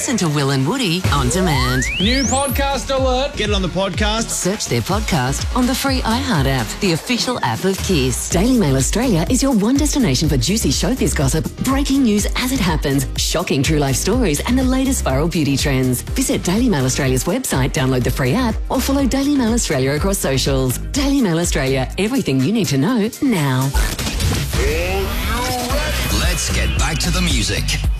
Listen to Will and Woody on demand. New podcast alert. Get it on the podcast. Search their podcast on the free iHeart app, the official app of Kiss. Daily Mail Australia is your one destination for juicy showbiz gossip, breaking news as it happens, shocking true life stories, and the latest viral beauty trends. Visit Daily Mail Australia's website, download the free app, or follow Daily Mail Australia across socials. Daily Mail Australia, everything you need to know now. Let's get back to the music.